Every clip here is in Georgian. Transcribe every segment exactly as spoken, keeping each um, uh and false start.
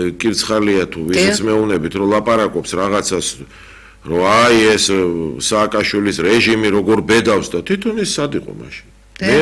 კირცხალია თუ ვიზიც მეუნებით რომ ლაპარაკობს რაღაცას რომ აი ეს სააკაშვილის რეჟიმი როგორ ბედავს და თვითონ ის სად იყო მაშინ მე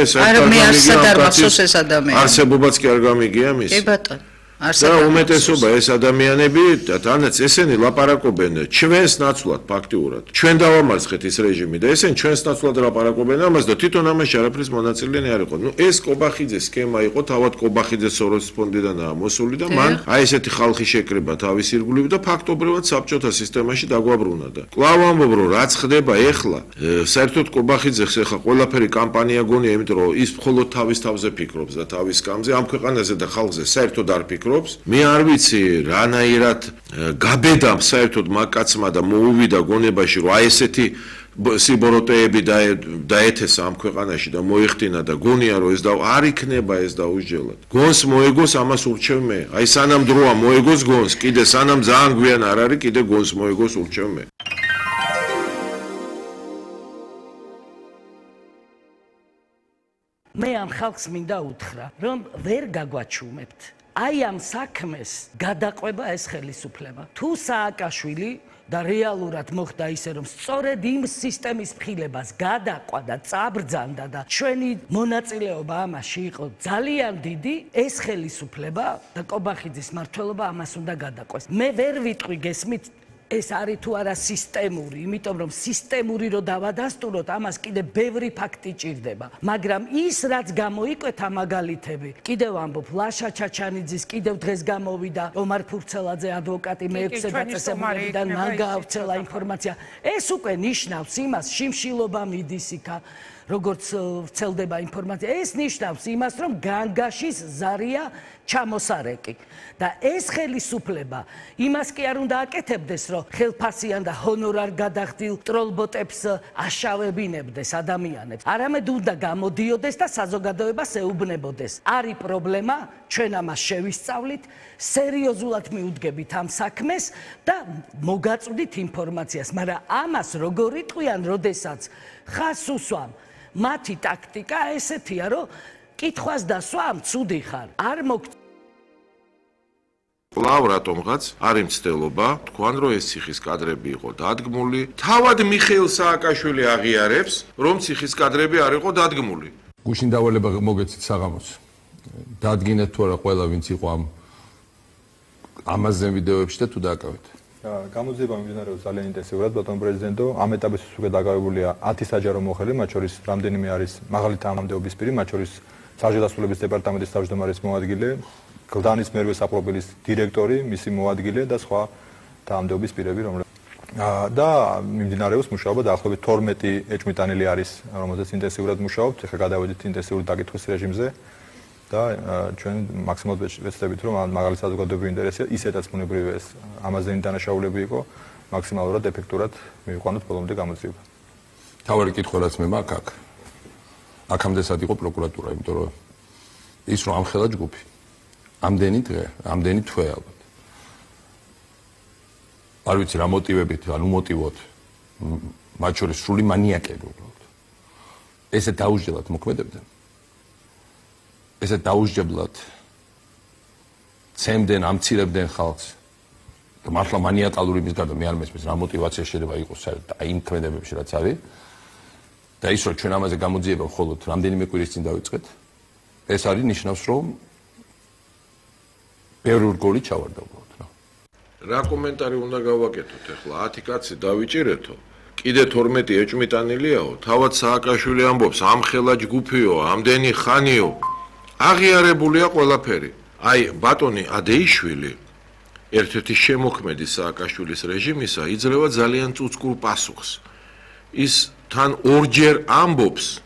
არსებობაც კი არ გამიგია მის კი ბატონო და უმეტესობა ეს ადამიანები თანაც ესენი ლაპარაკობენ ჩვენს ნაცვლად ფაქტიურად ჩვენ დავამარცხეთ ის რეჟიმი და ესენი ჩვენს ნაცვლად ლაპარაკობენ ამას და თვითონ ამაში არაფრის მონაწილენი არ იყო ნუ ეს კობახიძეს სქემა იყო თავად კობახიძეს სოროსის ფონდიდანაა მოსული და მან აი ესეთი ხალხი შეკრება თავის ირგვლივ და ფაქტობრივად საბჭოთა სისტემაში დაგვაბრუნა და კვლავ ამბობ რომ რაც ხდება ეხლა საერთოდ კობახიძეს ეხლა ყველაფერი კამპანია გონია იმიტომ რომ ის მხოლოდ თავის თავზე ფიქრობს და თავის სკამზე ამ ქვეყანაზე და ხალხზე საერთოდ არ ფიქრობს მე არ ვიცი რანაირად გაბედამ საერთოდ მაკაცმა და მოუვიდა გონებაში რომ აი ესეთი სიბოროტეები დაეთესა ამ ქვეყანაში და მოიხდინა და გონია რომ ეს და არ იქნება ეს დაუსჯელად გონს მოეგოს ამას ურჩევ მე აი სანამ დროა მოეგოს გონს კიდე სანამ ძალიან გვიან არ არის კიდე გონს მოეგოს ურჩევ მე მე ამ ხალხს მინდა უთხრა რომ ვერ გაგვაჩუმებთ აი ამ საქმეს გადაყვება ეს ხელისუფლება. თუ სააკაშვილი და რეალურად მოხდა ისე რომ სწორედ იმ სისტემის მხილებას გადაყვა და წაბრძანდა და ჩვენი მონაწილეობა ამაში იყო ძალიან დიდი, ეს ხელისუფლება და კობახიძის მმართველობა ამას უნდა გადაყვეს. მე ვერ ვიტყვი გესმით ეს არის თუ არა სისტემური, იმიტომ რომ სისტემური რო დავადასტუროთ, ამას კიდე ბევრი ფაქტი ჭირდება. მაგრამ ის რაც გამოიკვეთა მაგალითები, კიდევ ამბობ ლაშა ჩაჩანიძის, კიდევ დღეს გამოვიდა ომარ ფურცელაძე ადვოკატი მეექვსე დაწესებულებიდან მან გაავრცელა ინფორმაცია. ეს უკვე ნიშნავს იმას, შიმშილობა მიდის იქა, როგორც ვრცელდება ინფორმაცია. ეს ნიშნავს იმას, რომ განგაშის ზარია ჩამოსარეკი და ეს ხელისუფლება იმას კი არ უნდა აკეთებდეს, რომ ხელფასიან და ჰონორარ გადახდილ ტროლბოტებს აშავებინებდეს ადამიანებს. არამედ უნდა გამოდიოდეს და საზოგადოებას ეუბნებოდეს. არის პრობლემა, ჩვენ ამას შევისწავლით, სერიოზულად მიუდგებით ამ საქმეს და მოგაწვდით ინფორმაციას, მაგრამ ამას როგორ იტყვიან, როდესაც ხას უსვამ. მათი ტაქტიკა ესეთია, რომ კითხვას დასვამ, ცუდი ხარ. არ მოგ კვლავ რატომღაც არის მცდელობა, თქვან რომ ეს ციხის კადრები იყო დადგმული, თავად მიხეილ სააკაშვილი აღიარებს, რომ ციხის კადრები არ იყო დადგმული. გუშინ დავალება მოგეცით საღამოს. დადგინეთ თუ არა ყველა ვინც იყო ამ ამაზე ვიდეოებში და თუ დააკავეთ. გამოძიება მიმდინარეობს ძალიან ინტენსიურად, ბატონო პრეზიდენტო, ამ ეტაპის უკვე დაკავებულია ათი საჯარო მოხელი, მათ შორის რამდენიმე არის მაღალი თანამდებობის პირი, მათ შორის საჯაროდასრულების დეპარტამენტის თავმჯდომარის მოადგილე, გლდანის მერვე საპროფილის დირექტორი, მისი მოადგილე და სხვა თანამდებობის პირები, რომლებიც და მიმდინარეობს მუშაობა დაახლოებით თორმეტი ეჭვმიტანილი არის, რომელზეც ინტენსიურად მუშაობთ, ეხლა გადავედით ინტენსიური დაკითხვის რეჟიმზე და ჩვენ მაქსიმალურად ვეცდებით, რომ მაღალი საზოგადოებრივი ინტერესია, ისედაც ბუნებრივია ეს ამაზენი დანაშაულები იყო, მაქსიმალურად ეფექტურად მივიყვანოთ ბოლომდე გამოძიება. თავარი კითხვა რაც მე მაქვს აქ. აქამდე სად იყო პროკურატურა, იმიტომ რომ ის რომ ამხელა ჯგუფი. ამდენი დღე, ამდენი თვე ალბათ. არ ვიცი რა მოტივებით, ანუ მოტივოთ. მათ შორის სრული მანიაკები უბრალოდ. ესე დაუსჯელად მოქმედებდნენ. ესე დაუსჯებლად ცემდნენ, ამცირებდნენ ხალხს. და მართლა მანიაკალური იმის გარდა მე არ მესმის რა მოტივაცია შეიძლება იყოს საერთოდ აი იმ ქმედებებში რაც არის. და ის რომ ჩვენ ამაზე გამოძიება მხოლოდ რამდენიმე კვირის წინ დავიწყეთ, ეს არის ნიშნავს რომ ბევრი რგოლი ჩავარდა უბრალოდ რა. რა კომენტარი უნდა გავაკეთოთ ახლა? ათი კაცი დავიჭირეთო. კიდე თორმეტი ეჭვმიტანილიაო, თავად სააკაშვილი ამბობს, ამხელა ჯგუფიო, ამდენი ხანიო. აღიარებულია ყველაფერი. აი ბატონი ადეიშვილი ერთ-ერთი შემოქმედი სააკაშვილის რეჟიმისა იძლევა ძალიან წუწკურ პასუხს. ის თან ორჯერ ამბობს